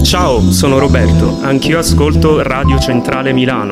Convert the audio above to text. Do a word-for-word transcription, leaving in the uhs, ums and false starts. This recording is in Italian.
Ciao, sono Roberto, anch'io ascolto Radio Centrale Milano.